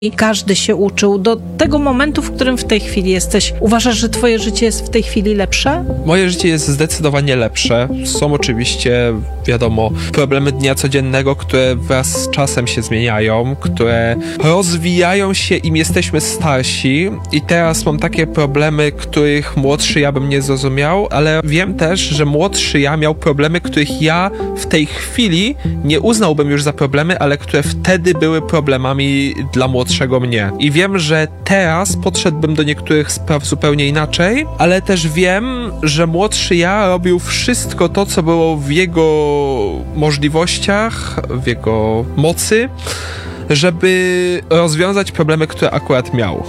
i każdy się uczył do tego momentu, w którym w tej chwili jesteś. Uważasz, że twoje życie jest w tej chwili lepsze? Moje życie jest zdecydowanie lepsze. Są oczywiście, wiadomo, problemy dnia codziennego, które wraz z czasem się zmieniają, które rozwijają się, im jesteśmy starsi, i teraz mam takie problemy, których młodszy ja bym nie zrozumiał, ale wiem też, że młodszy ja miał problemy, których ja w tej chwili nie uznałbym już za problemy, ale które wtedy były problemami dla młodszego mnie. I wiem, że teraz podszedłbym do niektórych spraw zupełnie inaczej, ale też wiem, że młodszy ja robił wszystko to, co było w jego możliwościach, w jego mocy, żeby rozwiązać problemy, które akurat miał.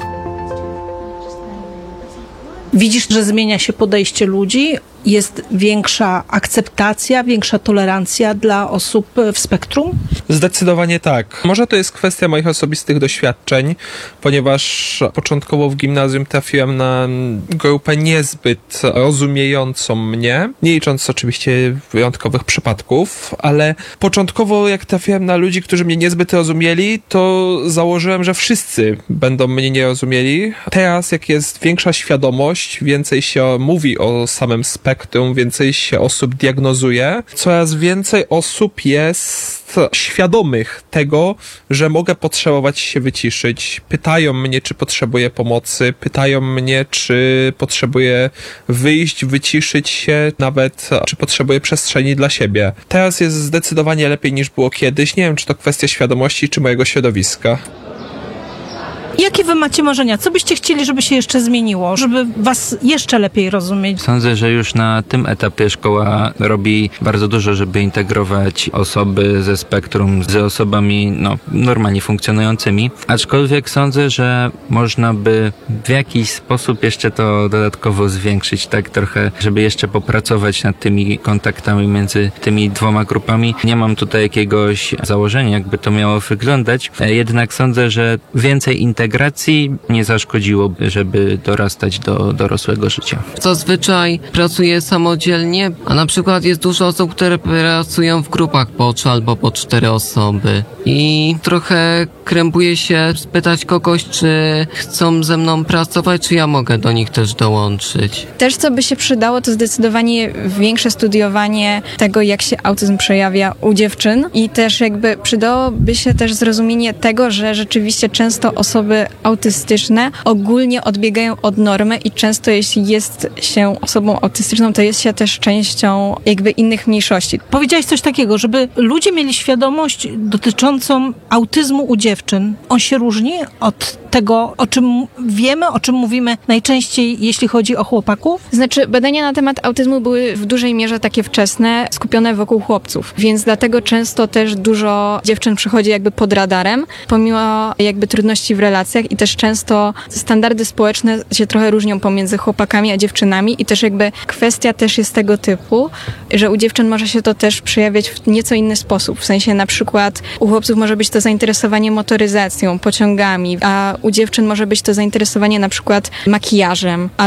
Widzisz, że zmienia się podejście ludzi? Jest większa akceptacja, większa tolerancja dla osób w spektrum? Zdecydowanie tak. Może to jest kwestia moich osobistych doświadczeń, ponieważ początkowo w gimnazjum trafiłem na grupę niezbyt rozumiejącą mnie, nie licząc oczywiście wyjątkowych przypadków, ale początkowo jak trafiłem na ludzi, którzy mnie niezbyt rozumieli, to założyłem, że wszyscy będą mnie nie rozumieli. Teraz jak jest większa świadomość, więcej się mówi o samym spektrum, więcej się osób diagnozuje, coraz więcej osób jest świadomych tego, że mogę potrzebować się wyciszyć. Pytają mnie, czy potrzebuję pomocy, pytają mnie, czy potrzebuję wyjść, wyciszyć się, nawet czy potrzebuję przestrzeni dla siebie. Teraz jest zdecydowanie lepiej niż było kiedyś. Nie wiem, czy to kwestia świadomości, czy mojego środowiska. Jakie wy macie marzenia? Co byście chcieli, żeby się jeszcze zmieniło? Żeby was jeszcze lepiej rozumieć? Sądzę, że już na tym etapie szkoła robi bardzo dużo, żeby integrować osoby ze spektrum z osobami normalnie funkcjonującymi. Aczkolwiek sądzę, że można by w jakiś sposób jeszcze to dodatkowo zwiększyć, tak trochę, żeby jeszcze popracować nad tymi kontaktami między tymi dwoma grupami. Nie mam tutaj jakiegoś założenia, jakby to miało wyglądać. Jednak sądzę, że więcej integracji nie zaszkodziłoby, żeby dorastać do dorosłego życia. Zazwyczaj pracuję samodzielnie, a na przykład jest dużo osób, które pracują w grupach po 3 albo po 4 osoby. I trochę krępuję się spytać kogoś, czy chcą ze mną pracować, czy ja mogę do nich też dołączyć. Też co by się przydało, to zdecydowanie większe studiowanie tego, jak się autyzm przejawia u dziewczyn, i też jakby przydałoby się też zrozumienie tego, że rzeczywiście często osoby autystyczne ogólnie odbiegają od normy i często jeśli jest się osobą autystyczną, to jest się też częścią jakby innych mniejszości. Powiedziałaś coś takiego, żeby ludzie mieli świadomość dotyczącą autyzmu u dziewczyn. On się różni od tego, o czym wiemy, o czym mówimy najczęściej, jeśli chodzi o chłopaków? Znaczy, badania na temat autyzmu były w dużej mierze takie wczesne, skupione wokół chłopców, więc dlatego często też dużo dziewczyn przychodzi jakby pod radarem, pomimo jakby trudności w relacjach, i też często standardy społeczne się trochę różnią pomiędzy chłopakami a dziewczynami, i też jakby kwestia też jest tego typu, że u dziewczyn może się to też przejawiać w nieco inny sposób, w sensie na przykład u chłopców może być to zainteresowanie motoryzacją, pociągami, a u dziewczyn może być to zainteresowanie na przykład makijażem